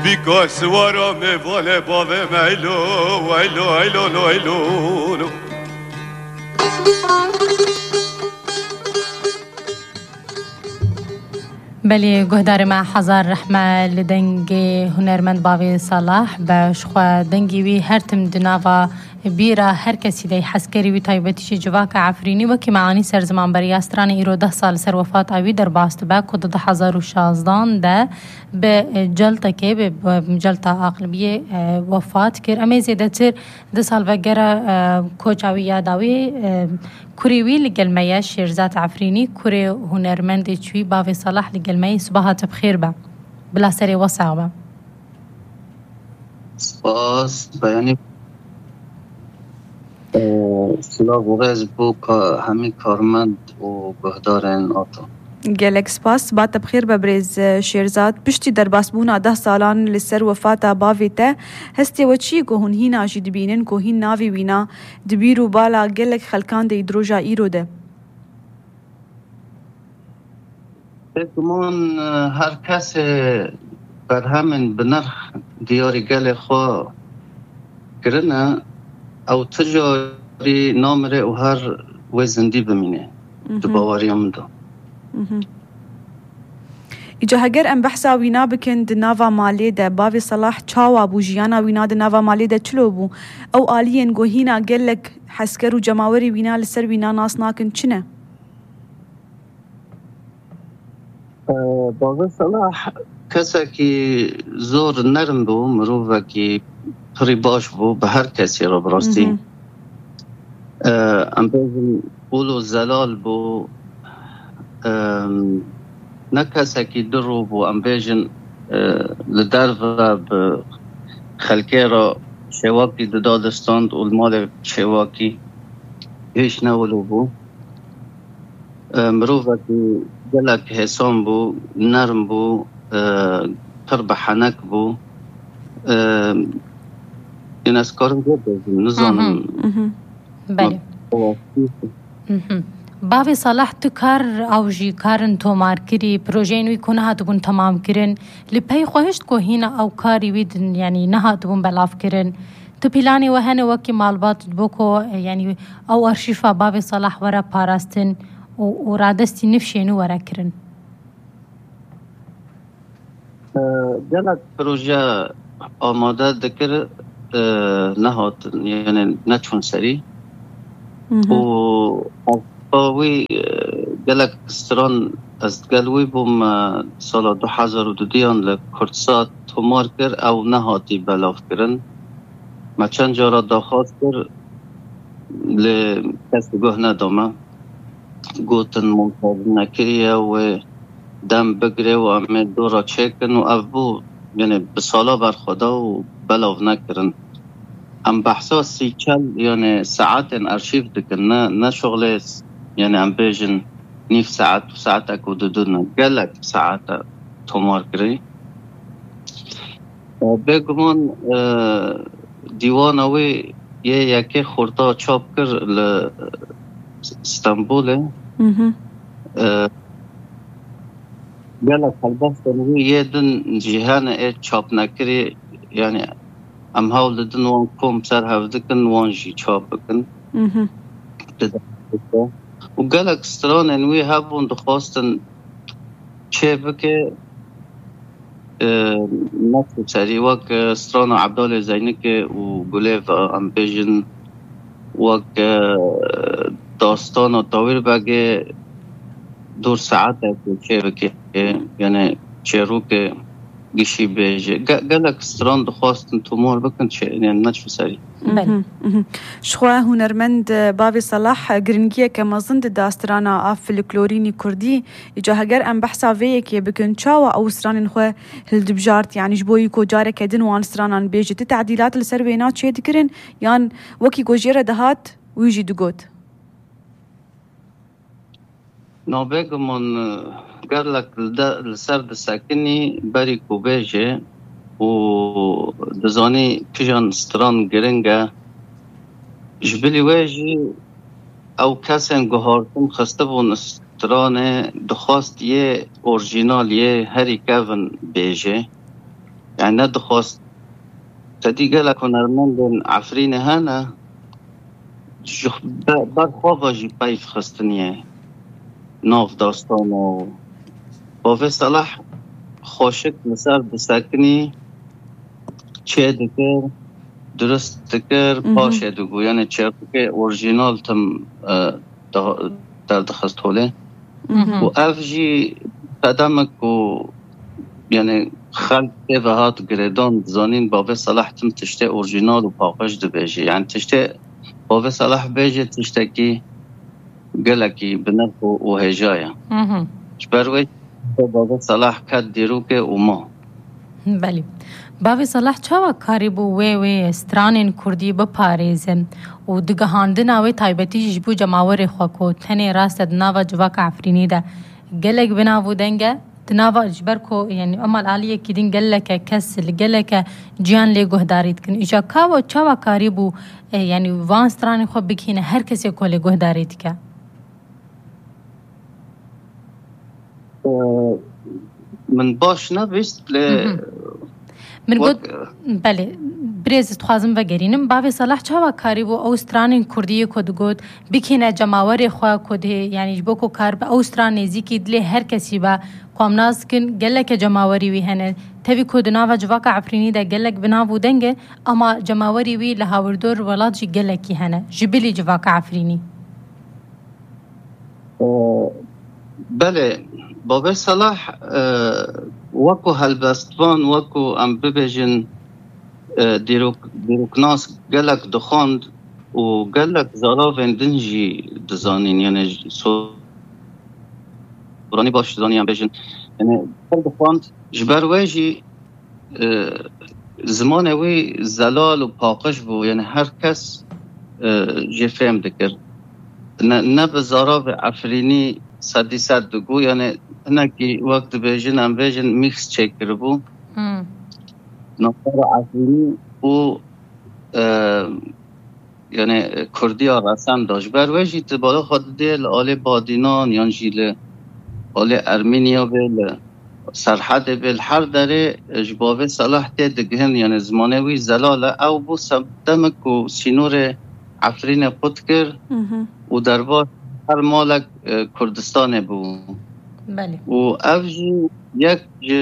بیکاس وارا میواله باوه میلو ویلو ایلو لو ایلو لو. بله گهدار ما حضار رحمه لدنگ هنرمند باوی صلاح باش خوا دنگی وی هر تم دناوا بیرا هر کسی دی حسکری وی تایبتیش جواک عفرینی وکی معانی سر زمان بری استران ایرو 10 سال سر وفات آوی در باست با کد 2016 ده به جلتا که به جلتا اقلبیه وفات کر امی زیده تر 2 سال وگره کوچاوی یاداوی کوریوی لگلمه شیرزاد عفرینی کوری هنرمند چوی باوی صلاح لگلمه صباحات بخیر با بلا سری وسع با سپاس بیانی سلاغ و غیز بو همی کارمند و گهدارن آتا گلک سپاس با تبخیر ببریز شیرزاد پشتی در باسبونا 10 سالان لسر وفاتا باویته هستی و چی که هون هینا جی دبینن که هین ناوی وینا دبیرو بالا گلک خلکان دی دروجا ایرو ده بگمان هر کس بر همین بنرخ دیاری گل خوا کرنه او تجاری نامره و هر وزندی بمینه دو باوری هم دو ایجا هگر ام بحثا وینا بکن ده ناوا مالی ده باوی صلاح چاوا بو جیانا وینا ده ناوا مالی ده چلو بو او آلین گوهینا گلک حسکر و جماوری وینا لسر وینا ناس ناکن چنه؟ باوی صلاح کسی که زور نرم بو مروفه که پری باش بو به هر کسی را براستی ام بیزن بولو زلال بو نه کسی که درو بو ام بیزن لدر و خلکی را شواکی دادستاند و المال شواکی هیچ نولو بو مروفه که گلک حسام بو نرم بو پر بحنک بو این از کارم گفت نزانم بله باوی صلاح تو کار او جی کارن تو مار کری پروژه نوی کنه هاتو بون تمام کرن لپی خواهشت که هینا او کاری ویدن یعنی نه هاتو بون بلاف کرن تو پیلانی و هنه وکی مالبات بکو یعنی او ارشیفا باوی صلاح ورا پاراستن و رادستی نفشینو ورا کرن جلت پروژه آماده دکر نهات یعنی نچون سری و باوی گلک استران از گلوی بوم سال 2002 لکردسات تمار کر او نهاتی بلاف کرن ما چند جارا داخواست کر کسی گوه ندامه گوتن ممتاز نکریه و دم بگره و همه دورا چکن و افبو یعنی بسالا برخودا و بلاف نکرن ام بحثا 30 یعنی ساعت ارشیف دکن نه شغل یعنی ام بیجن نیف ساعت و ساعت اکو دودن گلک ساعت تومار کری بگمان دیوانوی یکی خورتا چاپ کر استانبول گلک البته یه دن جهان چاپ نکری یعنی ام هاول دن وان کوم سر هفدکن وان جی چاپ بکن و گلک استران انوی هبون دخواستن چه بکه نفس سری وک استران عبدال زینک و گلیف ام بیجن وک داستان و تاویر بگه دور ساعت چه بکه یعنی چه رو که گشی بیجه گلک استران دخواستن تومور بکن چه یعنی نچو سری شخواه هنرمند باوی صلاح گرنگیه که مزند داسترانا آف فلکلورینی کردی ایجا هگر ام بحثا ویه که بکن چاوا او سرانن خواه هلدبجارت یعنی جبوی کو جاره کدن وان سرانان بیجه تی تعدیلات لسر وینات چه دکرن یان وکی گوجیر دهات ویجی دگوت نابگمون گرلک لسر دسکنی بری کو بیجه و دزانی کجان ستران گرنگه جبلی ویجی او کسین گوهارتون خسته بون ستران دخواست یه اورجینال یه هری کون بیجه يعني ندخوست تدي قالك هنرمند عفرين هانا جخ برخوابا جي بايف خستنيه ناف داستانو باوه صلاح خوشک لسر بسکنی چه دکر درست دکر پاشه دگو یعنی چه که اورجینال تم در دخست هوله و افجی قدمک و یعنی خلق و هات گردان زانین باوه صلاح تم تشته اورجینال و پاقش دو بیجی یعنی تشته باوه صلاح بیجی تشته کی گلکی بنرخ و هجایه بروی باوه صلاح کد دیروکه و ما بله باوی صلاح چاوا کاری بو وی سترانین کردی بپاریزم و دگهاندن آوی تایبتی جبو جماور خواکو تنی راست دناوا جواک عفرینی ده گلک بناو دنگه دناوا جبرکو یعنی امال آلیه که دین گلک کسل گلک جیان لی گهدارید کن ایجا کاوا چاوا کاری بو یعنی وان سترانین خواه بکینه هر کسی کو لی گهدارید که من باش نبیست من قلت بله بريز تخوازم وگرینم باوی صلاح چاوا کاری بو اوستران کردی کد گود بکینه جماور خوا کد یعنی جبو کو کار به اوستران نزیکی دلی هر کسی با قوم ناز کن گلک جماوری وی هنه تبی کد ناوا جواک عفرینی ده گلک بناو دنگه اما جماوری وی لهاوردور ولاد جی گلکی هنه جبلی جواک عفرینی بله باوی صلاح وکو هلبستوان وکو ام ببیجن دیروکناس گلک دخاند و گلک زاراوین دنجی دزانین یعنی سورانی باش دزانی ام بیجن یعنی گل دخاند جبر ویجی زمان وی زلال و پاقش بو یعنی هر کس جی فهم دکر نه به زاراو عفرینی 100% دگو یعنی هناکی وقت بیجن ام بیجن میکس چکر بو نفر عفرینی و یعنی کردی ها رسم داشت برویجی تبالا خود دیل آل بادینان یعنی جیل آل ارمینیا بیل سرحد بیل هر داره جباوه صلاح دگهن یعنی زمانوی زلاله او بو سبدمک و سینور عفرین خود کرد و در باش هر مالک کردستان بو بله و افجی یک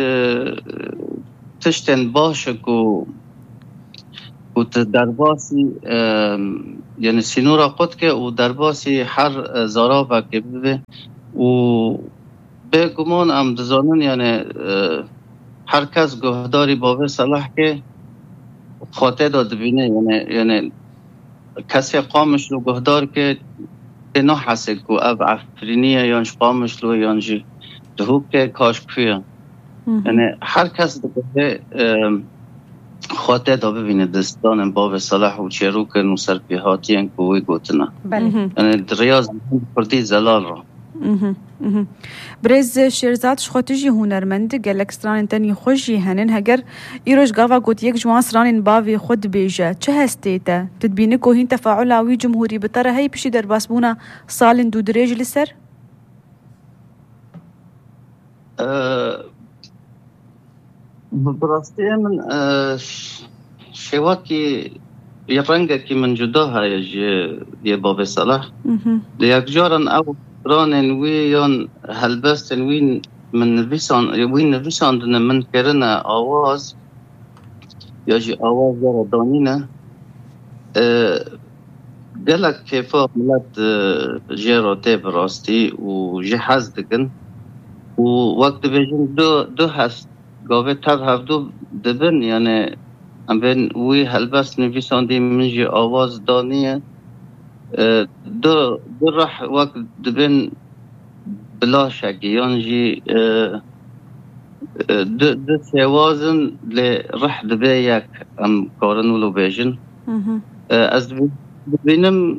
تشتن باشه که در باسی یعنی سینورا خود که و در باسی هر زارا که ببه و به گمان ام دزانن یعنی هر کس گهداری باوه صلاح که خاطه داد بینه یعنی کسی قامش رو گهدار که نه حسه که او عفرینیه یعنی قامش رو یعنی دهوب که کاشکفیه یعنی هر کس دکته خاطه دا ببینه دستان باب صلاح و چیرو که نوسر پیهاتی این که وی گوتنه یعنی ریاض کردی زلال را برز شیرزاد شخوتجی هنرمند گلک سران تنی خوشی هنن هگر ایروش گاوا گوت یک جوان سران باوی خود بیجه چه هستیتا تدبینه که هین تفاعل آوی جمهوری بطره هی پشی در باسبونا سال دو دریج لسر؟ براستی من شواکی یه رنگه که من جدا های یه باب صلاح لیک جارن او رانن وی یان هلبستن وی من نویساندن من کرن آواز یا جی آواز یارا دانینه گلک کیفا ملت جی را تی براستی و جی حز دکن و وقت بیجن دو هست گاوه تر هفدو دبن یعنی ام بین وی هلبست نویساندی من جی آواز دانیه دو رح وقت دبن بلا شکی یعنی جی دو سوازن لی رح دبه یک ام کارنولو بیجن از بینم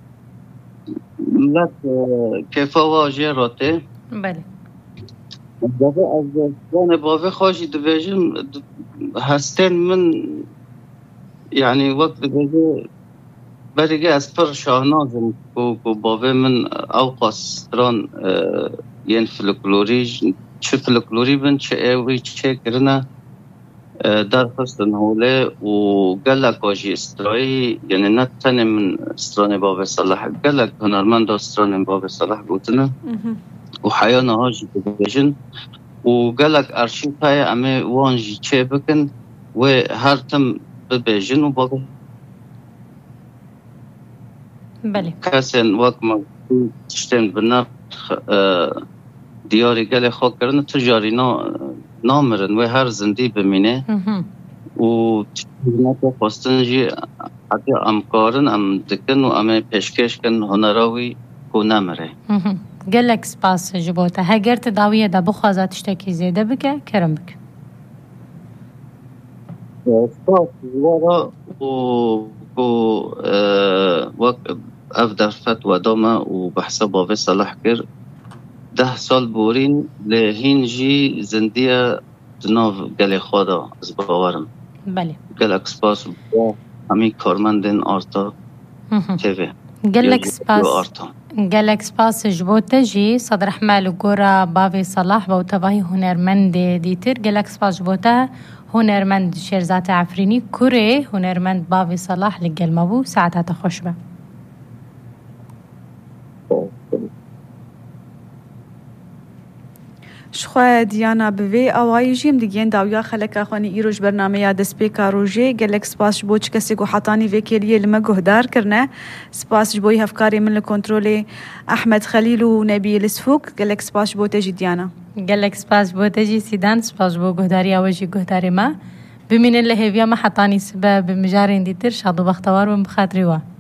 ملت کیفا واجه راته بله باوه از دستان باوه خواهی دویجم هستن من یعنی وقت دویجه برگه از پر شاهنازم که باوه من اوقاستران یعنی فلکلوری چه فلکلوری بن چه اوی چه کرنه در خستن هوله و گلک واجی استرایی یعنی نه تنه من استران باب صلاح گلک هنرمند استران باب صلاح گوتنه و حیانه هاجی بجن و گلک ارشیف های امه وانجی چه بکن و هر تم ببیجن و بابا بله کسین وقت ما تشتیم بنرخ دیاری گل خواه کردن تجاری نامرن و هر زندی بمینه و تجارینات خواستن جی حتی امکارن ام دکن و ام پیشکش کن هنراوی کو نمره گلک سپاس جبوتا هگر تداویه دا بخوازه تشتکی زیده بکه کرم بکه سپاس جوارا و وقت اف در فتوى داما و بحثا باوی صلاح کرد 10 سال بورین لهین جی زندیه دناو گل خوادا از باورم بله گلک سپاس همی کارمندین آرتا تیوی گلک سپاس جبوتا جی صدر احمال و گورا باوی صلاح با تواهی هنرمند دیتر گلک سپاس جبوتا هنرمند شیرزاد عفرینی کوره هنرمند باوی صلاح لگل مبو ساعتها خوش به شخوا دیانا بوی آوایی جیم دیگین داویا خلک اخوانی ایروش برنامه یا دسپیکا روژه گلک سپاس جبو چه کسی گو حطانی وکیلیه لما گهدار کرنه سپاس جبوی هفکاری من لکنترول احمد خلیل و نبی لسفوک گلک سپاس جبو تجی دیانا گلک سپاس جبو تجی سیدان سپاس جبو گهداری آوجی گهداری ما بمین اللي هي ما حطاني سبب مجارين ديتر شادو بختوار ومبخاطري وا